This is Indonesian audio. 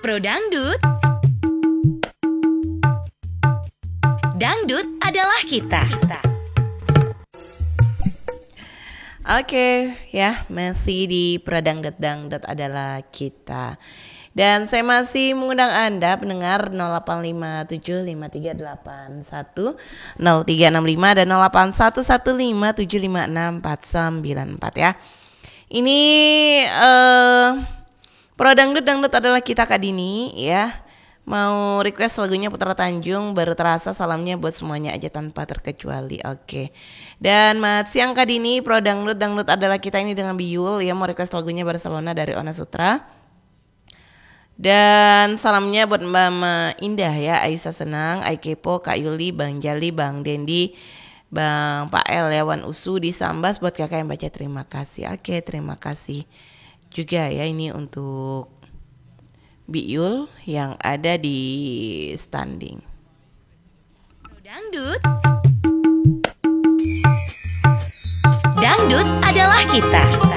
Pro Dangdut. Dangdut adalah kita. Oke, ya, masih di Pro Dangdut, Dangdut adalah kita. Dan saya masih mengundang Anda pendengar 085753810365 dan 081115756494 ya. Ini Pro Dangdut, Dangdut adalah kita Kak Dini ya. Mau request lagunya Putra Tanjung, baru terasa salamnya buat semuanya aja tanpa terkecuali. Oke. Dan siang Kak Dini, Pro Dangdut, Dangdut adalah kita ini dengan Biul ya, mau request lagunya Barcelona dari Ona Sutra. Dan salamnya buat Mbak Indah ya, Aisyah Senang, Aikepo, Kak Yuli, Bang Jali, Bang Dendi, Bang Pak El ya, Wan Usu di Sambas, buat kakak yang baca terima kasih. Oke, terima kasih juga ya ini untuk Biul yang ada di standing. Dangdut. Dangdut adalah kita.